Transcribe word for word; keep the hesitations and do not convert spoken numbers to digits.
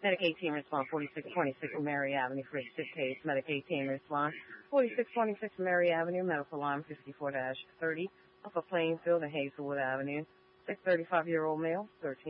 Medicaid team respond forty-six twenty-six Mary Avenue for sick case. Medicaid team respond forty-six twenty-six Mary Avenue, medical line fifty-four thirty off of Plainfield and Hazelwood Avenue. six thirty-five-year-old male, thirteen